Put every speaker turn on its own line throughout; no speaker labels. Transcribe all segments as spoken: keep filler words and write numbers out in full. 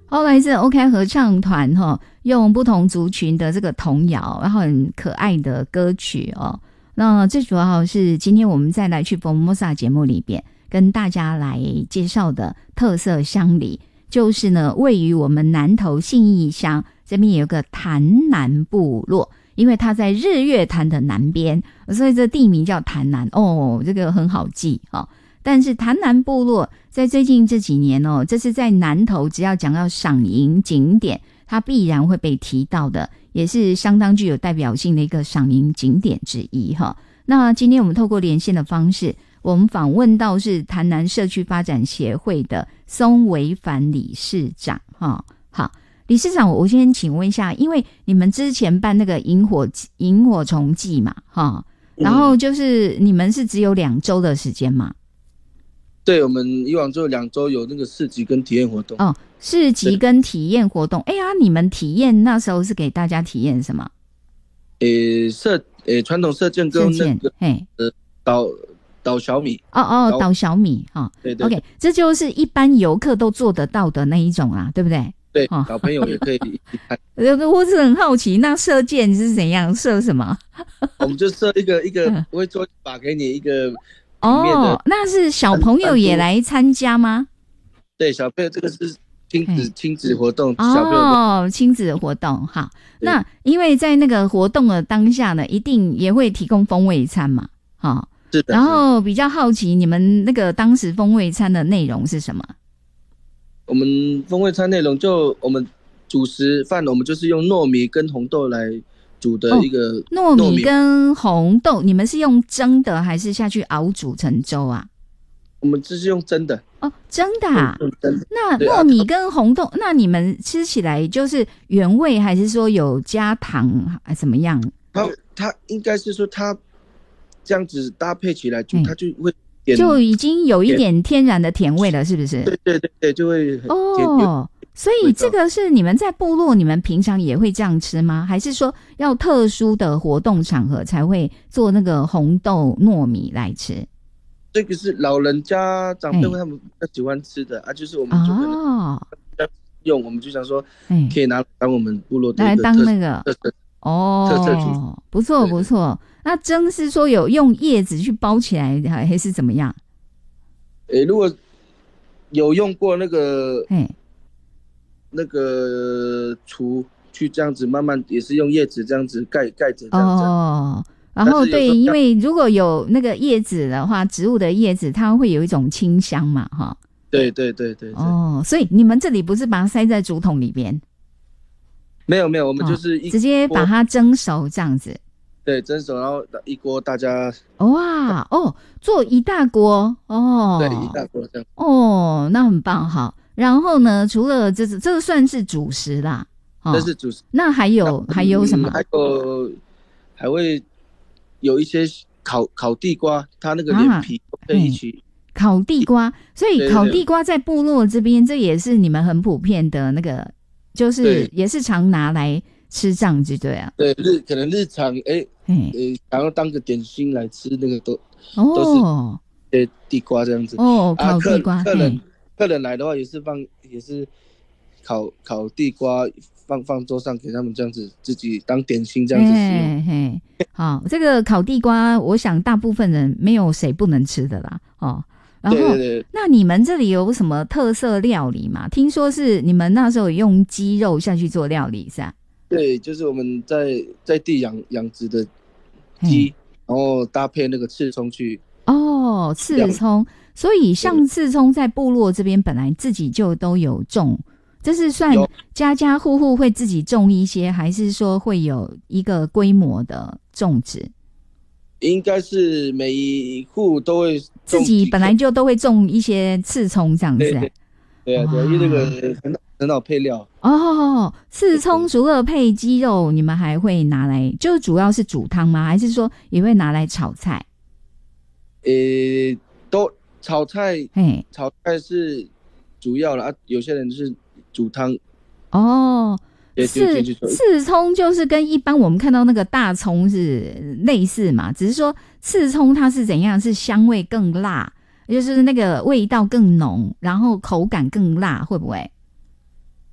后来是 OK 合唱团哈，用不同族群的这个童谣，然后很可爱的歌曲哦。那最主要是今天我们再来去 Formosa 节目里边跟大家来介绍的特色乡里，就是呢位于我们南投信义乡这边有个潭南部落，因为它在日月潭的南边，所以这地名叫潭南哦，这个很好记哦。但是潭南部落在最近这几年哦，这是在南投只要讲到赏萤景点，它必然会被提到的，也是相当具有代表性的一个赏萤景点之一哈。那今天我们透过连线的方式，我们访问到是潭南社区发展协会的松维凡理事长哈。好，理事长，我先请问一下，因为你们之前办那个萤火萤火虫季嘛哈，然后就是你们是只有两周的时间嘛？
对，我们以往就两周有那个市集跟体验活动。
哦，市集跟体验活动。哎呀，你们体验那时候是给大家体验什么？
诶，射诶传统射箭跟那个
嘿
呃导导小米。
哦哦，导小米哈、哦。
对对。
OK， 这就是一般游客都做得到的那一种啊，对不对？
对，哦、小朋友也可以一起看。
我是很好奇，那射箭是怎样射什么？
我们就射一个一个，我会做一把给你一个。
哦，那是小朋友也来参加吗？
对，小朋友这个是亲子亲子活动，
哦，
小朋友
哦，亲子活动。好，那因为在那个活动的当下呢，一定也会提供风味餐嘛，哈、哦。
是的。
然后比较好奇，你们那个当时风味餐的内容是什么？
我们风味餐内容就我们主食饭，我们就是用糯米跟红豆来煮的一个
糯米,、哦、糯米跟红豆，你们是用蒸的还是下去熬煮成粥啊？
我们这是用蒸的。
哦，蒸的啊。
蒸
那糯米跟红豆，那你们吃起来就是原味，还是说有加糖，还怎么样？
它它应该是说它这样子搭配起来就，它就会
就已经有一点天然的甜味了，是不是？
对对对对，就会很
哦。所以这个是你们在部落，你们平常也会这样吃吗？还是说要特殊的活动场合才会做那个红豆糯米来吃？
这个是老人家长辈他们比较喜欢吃的、欸、啊，就是我们就可能用，我们就想说可以拿来当我们部落的
来当那个
特色
哦，
特色主，
不错不错。那蒸是说有用叶子去包起来，还是怎么样？
诶、欸，如果有用过那个，那个厨去这样子慢慢也是用叶子这样子盖盖着这样子。
哦，然后对，因为如果有那个叶子的话，植物的叶子它会有一种清香嘛，哈。
对对对 对, 对。
哦，所以你们这里不是把它塞在竹筒里边？
没有没有，我们就是一、
哦、直接把它蒸熟这样子。
对，蒸熟，然后一锅大家。
哇哦，做一大锅哦。
对，一大锅这样。
哦，那很棒哈。然后呢，除了这这个算是主食啦，
哦、这是主食。
那还有还有什么？
还有还会有一些烤烤地瓜，它那个连皮可以一起、
啊、烤地瓜。所以烤地瓜在部落这边，这也是你们很普遍的那个，就是也是常拿来吃这样子，对啊。
对，日可能日常哎哎想要当个点心来吃，那个都
哦
都是呃地瓜这样子。
哦，烤地瓜。
啊、客, 客人客人来的话也是放也是烤烤地瓜放放桌上给他们这样子自己当点心这样子吃。
嘿嘿，好，这个烤地瓜，我想大部分人没有谁不能吃的啦。哦，然后
对对对，
那你们这里有什么特色料理吗？听说是你们那时候用鸡肉下去做料理是吧？
对，就是我们在在地养养殖的鸡，然后搭配那个刺葱去。
哦，刺葱。所以像刺葱在部落这边本来自己就都有种，这是算家家户户会自己种一些，还是说会有一个规模的种植？
应该是每一户都会
自己本来就都会种一些刺葱这样子。
对对啊，对，因为那个很很好配料。
哦，刺葱除了配鸡肉，你们还会拿来，就主要是煮汤吗？还是说也会拿来炒菜？
呃，都。炒菜，炒菜是主要了啊。有些人是煮汤。
哦，刺刺葱就是跟一般我们看到那个大葱是类似嘛，只是说刺葱它是怎样，是香味更辣，就是那个味道更浓，然后口感更辣，会不会？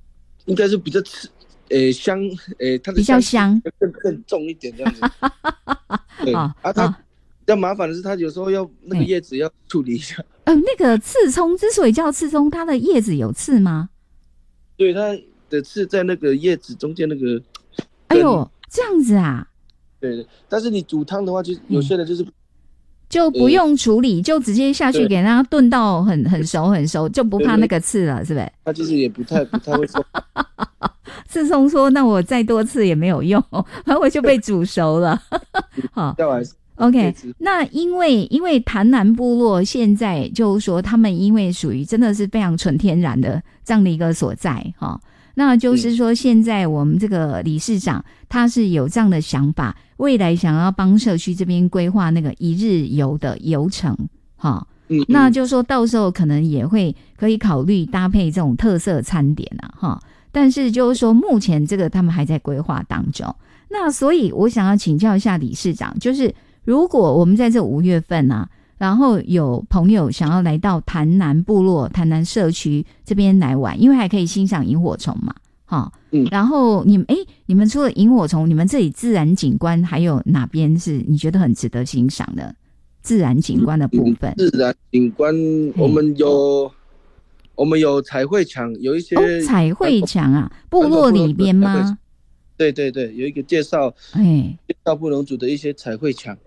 应该是比较吃，诶香，诶它的
比较香，
更更重一点这样子。对啊，啊它比较麻烦的是，它有时候要那个叶子要处理一下。
呃，那个刺葱之所以叫刺葱，它的叶子有刺吗？
对，它的刺在那个叶子中间那个。
哎呦，这样子啊？
对，但是你煮汤的话，就有些人就是、嗯、
就不用处理，呃、就直接下去给它炖到很很熟很熟，就不怕那个刺了，是不是？
他其实也不太不太会说。
刺葱说：“那我再多刺也没有用，然后我就被煮熟了。”好。OK， 那因为因为潭南部落现在就是说他们因为属于真的是非常纯天然的这样的一个所在哈，那就是说现在我们这个理事长他是有这样的想法，未来想要帮社区这边规划那个一日游的游程哈，那就是说到时候可能也会可以考虑搭配这种特色餐点啊哈，但是就是说目前这个他们还在规划当中，那所以我想要请教一下理事长，就是如果我们在这五月份啊，然后有朋友想要来到潭南部落、潭南社区这边来玩，因为还可以欣赏萤火虫嘛，哈，嗯，然后你们，哎，你们除了萤火虫，你们这里自然景观还有哪边是你觉得很值得欣赏的自然景观的部分？
自然景观，我们有，我们有彩绘墙，有一些、
哦、彩绘墙啊，部落里边吗？
对对对，有一个介绍，哎，介绍布农族的一些彩绘墙。